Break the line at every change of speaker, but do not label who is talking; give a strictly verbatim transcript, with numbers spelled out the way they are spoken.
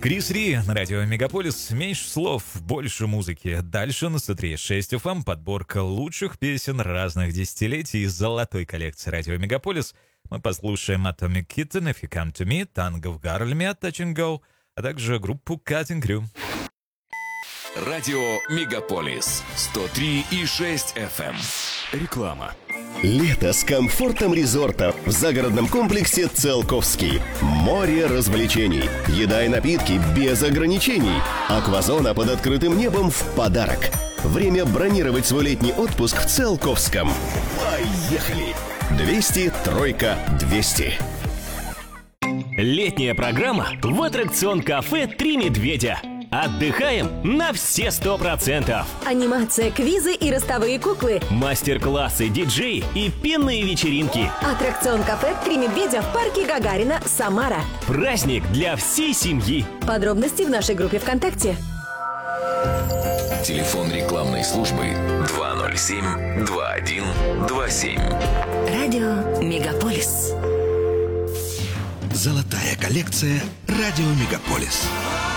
Крис Ри на радио Мегаполис. Меньше слов, больше музыки. Дальше на сто три и шесть эф эм подборка лучших песен разных десятилетий из золотой коллекции радио Мегаполис. Мы послушаем Atomic Kitten, If You Come To Me, Танго в Гарлеме от Touch and Go, а также группу Cutting Crew.
Радио Мегаполис сто три и шесть эф эм. Реклама.
Лето с комфортом резорта в загородном комплексе Циолковский. Море развлечений, еда и напитки без ограничений. Аквазона под открытым небом в подарок. Время бронировать свой летний отпуск в Циолковском. Поехали! двести, тройка, двести.
Летняя программа в аттракцион-кафе «Три медведя». Отдыхаем на все сто процентов.
Анимация, квизы и ростовые куклы.
Мастер-классы, диджеи и пенные вечеринки.
Аттракцион кафе «Три медведя» в парке Гагарина, Самара.
Праздник для всей семьи.
Подробности в нашей группе ВКонтакте.
Телефон рекламной службы два ноль семь два один два семь.
Радио Мегаполис.
Золотая коллекция «Радио Мегаполис».